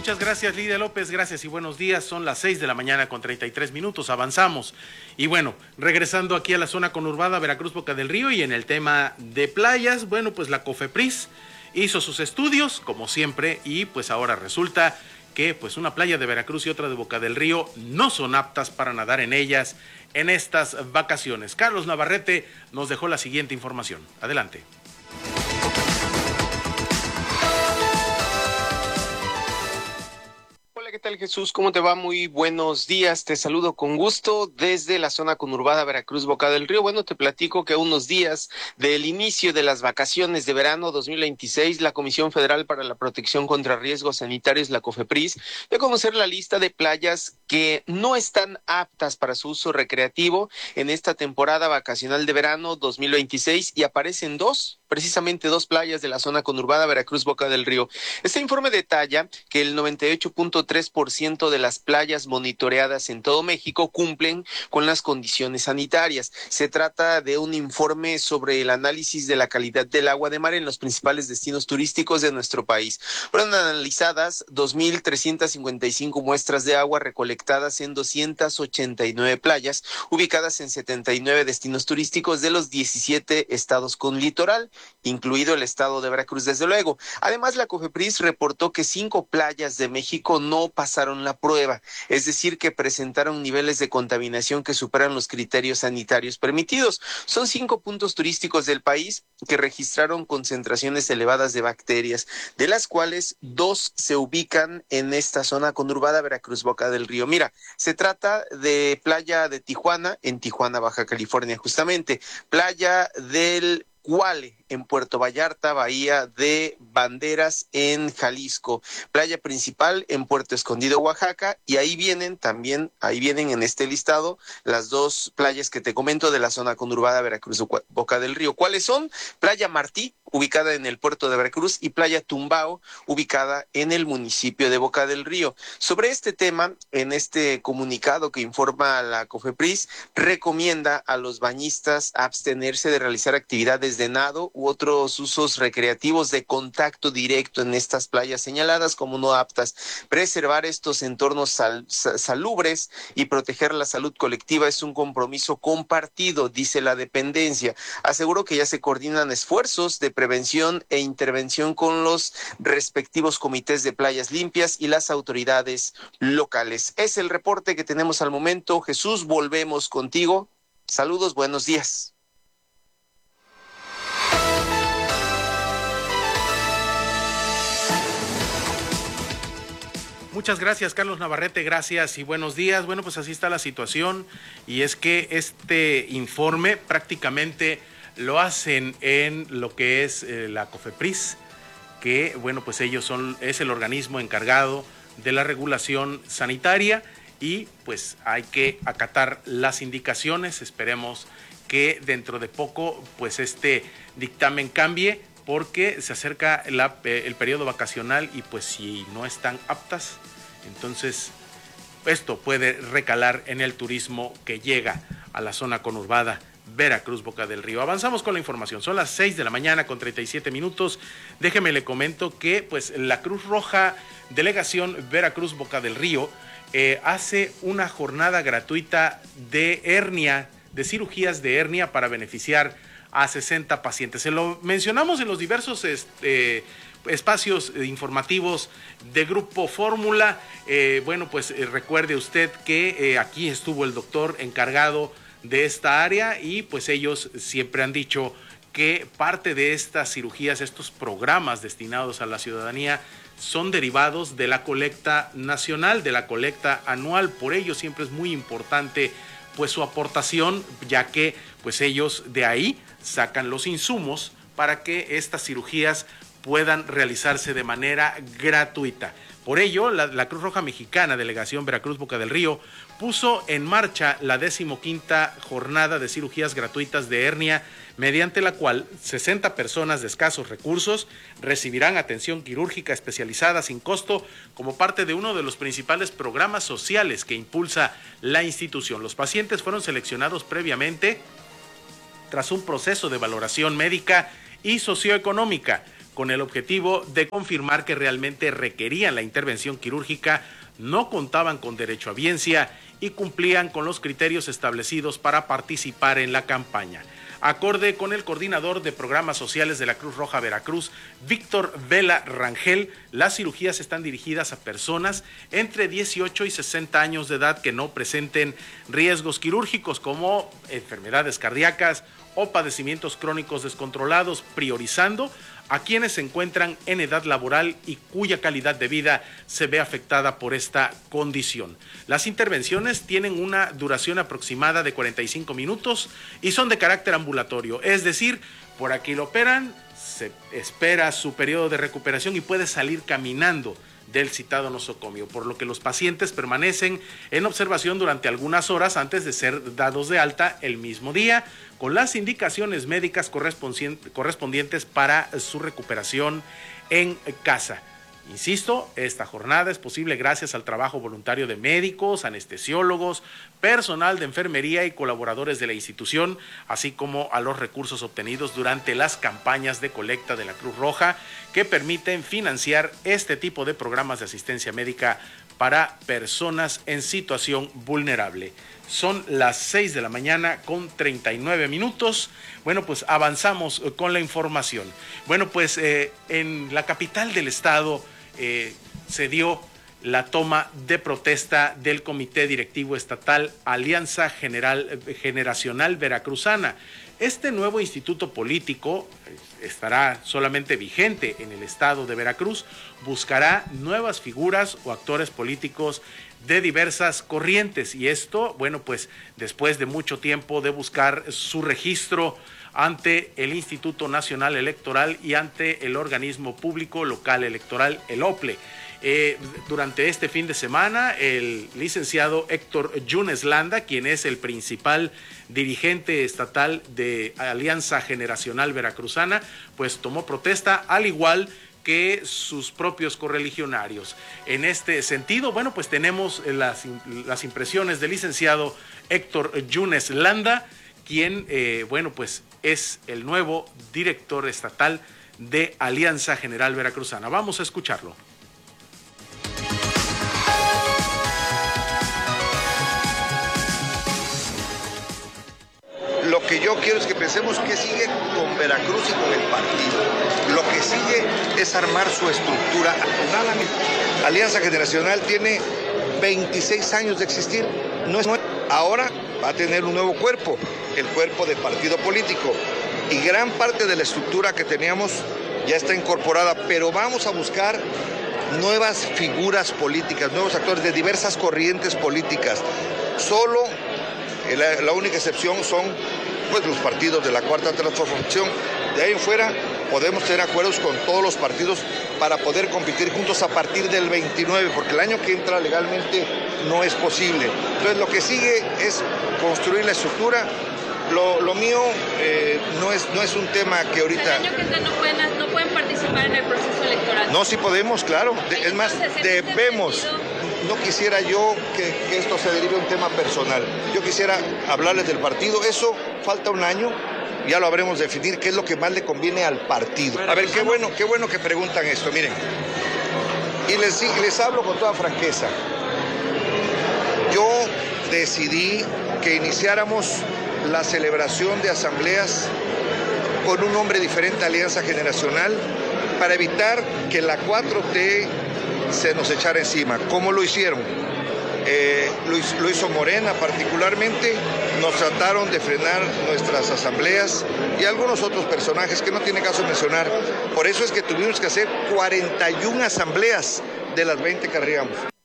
Muchas gracias, Lidia López, gracias y buenos días. Son las 6 de la mañana con 33 minutos, avanzamos. Y bueno, regresando aquí a la zona conurbada Veracruz Boca del Río y en el tema de playas, bueno, pues la COFEPRIS hizo sus estudios, como siempre, y pues ahora resulta que pues una playa de Veracruz y otra de Boca del Río no son aptas para nadar en ellas en estas vacaciones. Carlos Navarrete nos dejó la siguiente información. Adelante. ¿Qué tal, Jesús? ¿Cómo te va? Muy buenos días. Te saludo con gusto desde la zona conurbada Veracruz Boca del Río. Bueno, te platico que a unos días del inicio de las vacaciones de verano 2026, la Comisión Federal para la Protección contra Riesgos Sanitarios, la COFEPRIS, dio a conocer la lista de playas que no están aptas para su uso recreativo en esta temporada vacacional de verano 2026 y aparecen precisamente dos playas de la zona conurbada Veracruz Boca del Río. Este informe detalla que el 98.3% de las playas monitoreadas en todo México cumplen con las condiciones sanitarias. Se trata de un informe sobre el análisis de la calidad del agua de mar en los principales destinos turísticos de nuestro país. Fueron analizadas 2.355 muestras de agua recolectadas en 289 playas, ubicadas en 79 destinos turísticos de los 17 estados con litoral, incluido el estado de Veracruz, desde luego. Además, la COFEPRIS reportó que 5 playas de México no pasaron la prueba, es decir, que presentaron niveles de contaminación que superan los criterios sanitarios permitidos. Son 5 puntos turísticos del país que registraron concentraciones elevadas de bacterias, de las cuales 2 se ubican en esta zona conurbada Veracruz Boca del Río. Mira, se trata de Playa de Tijuana, en Tijuana, Baja California, justamente, Playa del Cuale en Puerto Vallarta, Bahía de Banderas en Jalisco, Playa Principal en Puerto Escondido, Oaxaca, y ahí vienen en este listado las 2 playas que te comento de la zona conurbada Veracruz Boca del Río. ¿Cuáles son? Playa Martí, ubicada en el puerto de Veracruz, y Playa Tumbao, ubicada en el municipio de Boca del Río. Sobre este tema, en este comunicado que informa la COFEPRIS, recomienda a los bañistas abstenerse de realizar actividades de nado u otros usos recreativos de contacto directo en estas playas señaladas como no aptas. Preservar estos entornos salubres y proteger la salud colectiva es un compromiso compartido, dice la dependencia. Aseguró que ya se coordinan esfuerzos de prevención e intervención con los respectivos comités de playas limpias y las autoridades locales. Es el reporte que tenemos al momento. Jesús, volvemos contigo. Saludos, buenos días. Muchas gracias, Carlos Navarrete, gracias y buenos días. Bueno, pues así está la situación y es que este informe prácticamente lo hacen en lo que es la COFEPRIS, que bueno, pues es el organismo encargado de la regulación sanitaria y pues hay que acatar las indicaciones. Esperemos que dentro de poco pues este dictamen cambie, porque se acerca el periodo vacacional y pues si no están aptas, entonces esto puede recalar en el turismo que llega a la zona conurbada Veracruz Boca del Río. Avanzamos con la información, son las 6 de la mañana con 37 minutos. Déjeme le comento que pues la Cruz Roja Delegación Veracruz Boca del Río hace una jornada gratuita de cirugías de hernia para beneficiar a 60 pacientes. Se lo mencionamos en los diversos espacios informativos de Grupo Fórmula. Bueno, pues recuerde usted que aquí estuvo el doctor encargado de esta área y pues ellos siempre han dicho que parte de estas cirugías, estos programas destinados a la ciudadanía, son derivados de la colecta nacional, de la colecta anual. Por ello siempre es muy importante pues su aportación, ya que pues ellos de ahí sacan los insumos para que estas cirugías puedan realizarse de manera gratuita. Por ello, la Cruz Roja Mexicana, Delegación Veracruz Boca del Río, puso en marcha la 15ª jornada de cirugías gratuitas de hernia, mediante la cual 60 personas de escasos recursos recibirán atención quirúrgica especializada sin costo como parte de uno de los principales programas sociales que impulsa la institución. Los pacientes fueron seleccionados previamente tras un proceso de valoración médica y socioeconómica, con el objetivo de confirmar que realmente requerían la intervención quirúrgica, no contaban con derecho a audiencia y cumplían con los criterios establecidos para participar en la campaña. Acorde con el coordinador de programas sociales de la Cruz Roja Veracruz, Víctor Vela Rangel, las cirugías están dirigidas a personas entre 18 y 60 años de edad que no presenten riesgos quirúrgicos como enfermedades cardíacas o padecimientos crónicos descontrolados, priorizando a quienes se encuentran en edad laboral y cuya calidad de vida se ve afectada por esta condición. Las intervenciones tienen una duración aproximada de 45 minutos y son de carácter ambulatorio, es decir, por aquí lo operan, se espera su periodo de recuperación y puede salir caminando del citado nosocomio, por lo que los pacientes permanecen en observación durante algunas horas antes de ser dados de alta el mismo día, con las indicaciones médicas correspondientes para su recuperación en casa. Insisto, esta jornada es posible gracias al trabajo voluntario de médicos, anestesiólogos, personal de enfermería y colaboradores de la institución, así como a los recursos obtenidos durante las campañas de colecta de la Cruz Roja que permiten financiar este tipo de programas de asistencia médica para personas en situación vulnerable. Son las 6 de la mañana con 39 minutos. Bueno, pues avanzamos con la información. Bueno, pues en la capital del estado se dio la toma de protesta del Comité Directivo Estatal Alianza Generacional Veracruzana. Este nuevo instituto político estará solamente vigente en el estado de Veracruz, buscará nuevas figuras o actores políticos de diversas corrientes y esto, bueno, pues después de mucho tiempo de buscar su registro ante el Instituto Nacional Electoral y ante el organismo público local electoral, el OPLE. Durante este fin de semana, el licenciado Héctor Yunes Landa, quien es el principal dirigente estatal de Alianza Generacional Veracruzana, pues tomó protesta, al igual que sus propios correligionarios. En este sentido, bueno, pues tenemos las impresiones del licenciado Héctor Yunes Landa, quien, bueno, pues es el nuevo director estatal de Alianza General Veracruzana. Vamos a escucharlo. Lo que yo quiero es que pensemos qué sigue con Veracruz y con el partido. Lo que sigue es armar su estructura. Alianza Generacional tiene 26 años de existir. No es nuevo. Ahora va a tener un nuevo cuerpo, el cuerpo de partido político. Y gran parte de la estructura que teníamos ya está incorporada, pero vamos a buscar nuevas figuras políticas, nuevos actores de diversas corrientes políticas. Solo la única excepción son pues los partidos de la Cuarta Transformación. De ahí en fuera podemos tener acuerdos con todos los partidos para poder competir juntos a partir del 29, porque el año que entra legalmente no es posible. Entonces lo que sigue es construir la estructura. Lo mío no es un tema que ahorita... El año que entra no pueden participar en el proceso electoral. No, sí podemos, claro. Es más, debemos. No quisiera yo que esto se derive a un tema personal. Yo quisiera hablarles del partido. Eso falta un año, ya lo habremos definir qué es lo que más le conviene al partido. A ver, qué bueno que preguntan esto, miren. Y les hablo con toda franqueza. Yo decidí que iniciáramos la celebración de asambleas con un nombre diferente a Alianza Generacional para evitar que la 4T se nos echara encima, como lo hicieron. Lo hizo Morena particularmente, nos trataron de frenar nuestras asambleas y algunos otros personajes que no tiene caso mencionar. Por eso es que tuvimos que hacer 41 asambleas de las 20 que arreglamos.